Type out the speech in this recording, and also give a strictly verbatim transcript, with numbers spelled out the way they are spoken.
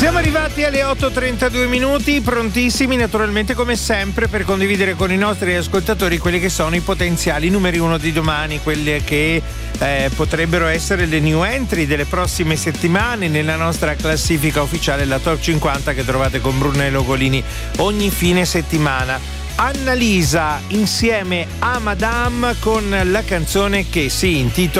Siamo arrivati alle otto e trentadue minuti, prontissimi naturalmente come sempre per condividere con i nostri ascoltatori quelli che sono i potenziali numeri uno di domani, quelle che eh, potrebbero essere le new entry delle prossime settimane nella nostra classifica ufficiale, la Top cinquanta che trovate con Brunello Golini ogni fine settimana. Annalisa insieme a Madame con la canzone che si intitola